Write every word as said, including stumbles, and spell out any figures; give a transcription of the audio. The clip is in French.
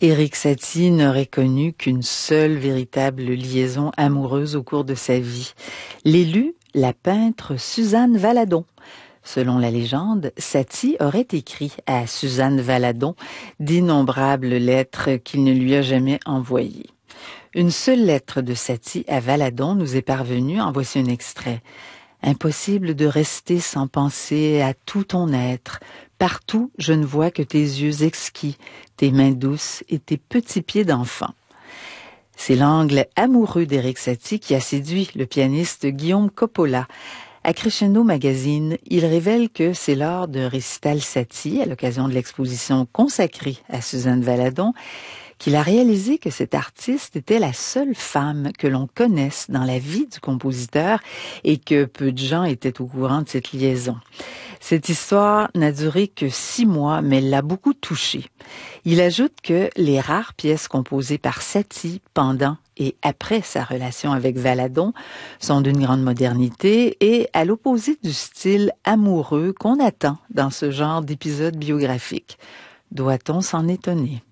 Éric Satie n'aurait connu qu'une seule véritable liaison amoureuse au cours de sa vie. L'élu, la peintre Suzanne Valadon. Selon la légende, Satie aurait écrit à Suzanne Valadon d'innombrables lettres qu'il ne lui a jamais envoyées. Une seule lettre de Satie à Valadon nous est parvenue, en voici un extrait. « Impossible de rester sans penser à tout ton être. Partout, je ne vois que tes yeux exquis, tes mains douces et tes petits pieds d'enfant. » C'est l'angle amoureux d'Éric Satie qui a séduit le pianiste Guillaume Coppola. À Crescendo Magazine, il révèle que c'est lors d'un récital Satie, à l'occasion de l'exposition consacrée à Suzanne Valadon, qu'il a réalisé que cette artiste était la seule femme que l'on connaisse dans la vie du compositeur et que peu de gens étaient au courant de cette liaison. Cette histoire n'a duré que six mois, mais l'a beaucoup touché. Il ajoute que les rares pièces composées par Satie pendant et après sa relation avec Valadon sont d'une grande modernité et à l'opposé du style amoureux qu'on attend dans ce genre d'épisode biographique. Doit-on s'en étonner?